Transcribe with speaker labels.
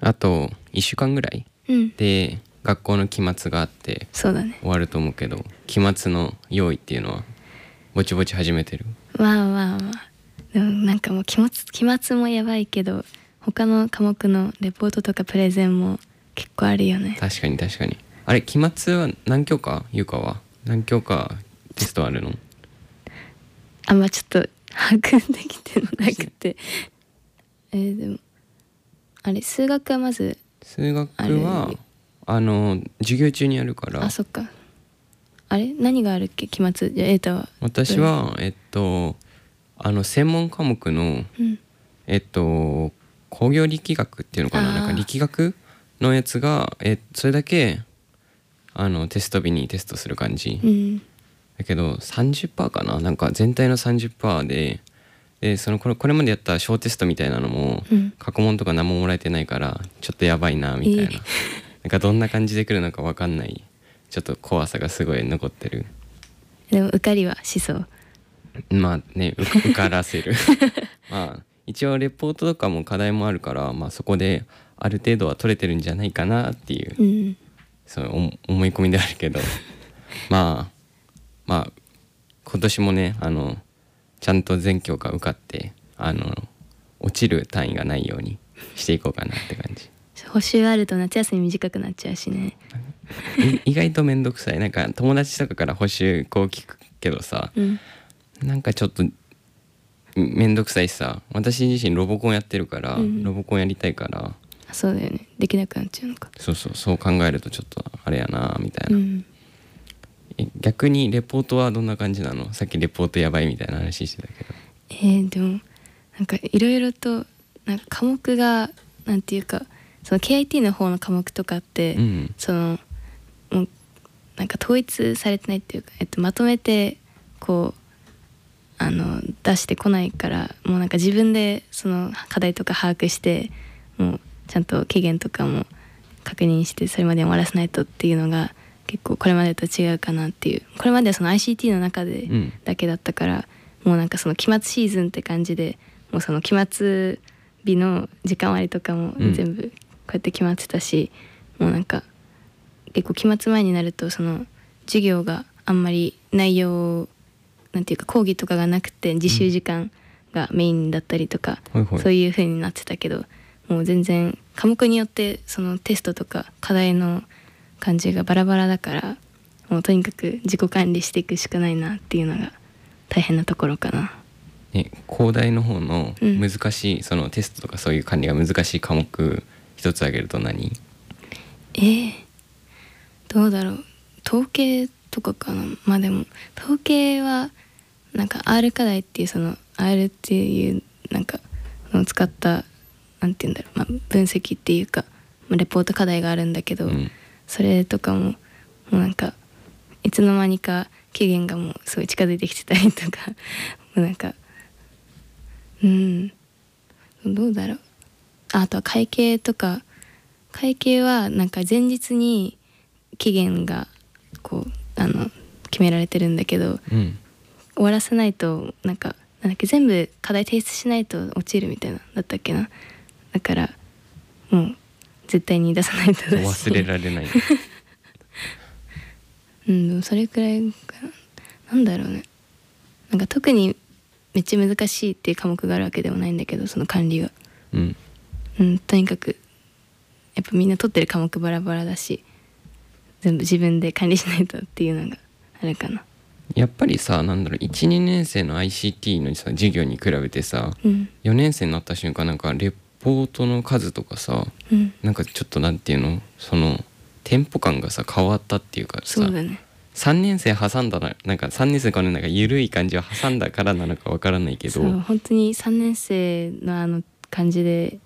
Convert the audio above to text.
Speaker 1: あと1週間ぐらいで学校の期末があって
Speaker 2: そうだね。
Speaker 1: 終わると思うけど、期末の用意っていうのはぼちぼち始めてる？
Speaker 2: まあまあまあ、でもなんかもう期末もやばいけど、他の科目のレポートとかプレゼンも結構あるよね。
Speaker 1: 確かに確かに。あれ期末は何教科？ゆかは何教科テストあるの？
Speaker 2: あんまちょっと把握できてなくてでもあれ数学はまず、
Speaker 1: 数学は授業中にやるから。
Speaker 2: あ、そっか。あれ何があるっけ期末？じゃあ瑛太は。
Speaker 1: 私は専門科目の工業力学っていうのかな、なんか力学のやつがそれだけテスト日にテストする感じ、だけど 30% かな、なんか全体の 30% でこれまでやった小テストみたいなのも、過去問とか何ももらえてないからちょっとやばいなみたいな、なんかどんな感じで来るのか分かんない、ちょっと怖さがすごい残ってる。
Speaker 2: でも受かりはしそう。
Speaker 1: まあね、受からせるまあ一応レポートとかも課題もあるから、まあ、そこである程度は取れてるんじゃないかなっていう、そう思い込みであるけどまあ今年もねちゃんと全教科受かって落ちる単位がないようにしていこうかなって感じ。
Speaker 2: 補習あると夏休み短くなっちゃうしね
Speaker 1: 意外とめんどくさい。なんか友達とかから補習こう聞くけどさ、なんかちょっとめんどくさいしさ、私自身ロボコンやってるから、ロボコンやりたいから。
Speaker 2: そうだよね、できなくなっちゃうのか。
Speaker 1: そう考えるとちょっとあれやなみたいな、逆にレポートはどんな感じなの？さっきレポートやばいみたいな話してたけど。
Speaker 2: でもなんかいろいろとなんか科目がなんていうか、その KIT の方の科目とかって、そのもうなんか統一されてないっていうか、まとめてこう出してこないから、もうなんか自分でその課題とか把握して、もうちゃんと期限とかも確認してそれまで終わらせないとっていうのが結構これまでと違うかなっていう。これまではその ICT の中でだけだったから、もうなんかその期末シーズンって感じで、もうその期末日の時間割とかも全部こうやって決まってたし、もうなんか結構期末前になるとその授業があんまり内容なんていうか講義とかがなくて自習時間がメインだったりとか、そういう風になってたけど、もう全然科目によってそのテストとか課題の感じがバラバラだから、もうとにかく自己管理していくしかないなっていうのが大変なところかな。
Speaker 1: 工大の方の難しい、そのテストとかそういう管理が難しい科目一つ挙げると何？
Speaker 2: どうだろう、統計とかかな。まあでも統計はなんか R 課題っていう、その R っていうなんかのを使ったなんていうんだろう、分析っていうかレポート課題があるんだけど、それとかもうなんかいつの間にか期限がもうすごい近づいてきてたりとかもうなんかどうだろう。あとは会計とか、会計はなんか前日に期限がこう決められてるんだけど、終わらせないとなんだっけ、全部課題提出しないと落ちるみたいなだったっけな。だからもう絶対に出さないとだし
Speaker 1: 忘れられない
Speaker 2: でもそれくらいかな。なんだろうね、なんか特にめっちゃ難しいっていう科目があるわけではないんだけど、その管理がとにかくやっぱみんな取ってる科目バラバラだし、全部自分で管理しないとっていうのがあるかな。
Speaker 1: やっぱりさ、なんだろう、1、2年生の ICT のさ授業に比べてさ、4年生になった瞬間なんかレポートの数とかさ、なんかちょっとなんていうの、そのテンポ感がさ変わったっていうかさ、
Speaker 2: そうだね、
Speaker 1: 3年生挟んだらなんか3年生からなんか緩い感じを挟んだからなのかわからないけど、
Speaker 2: そう本当に3年生の感じで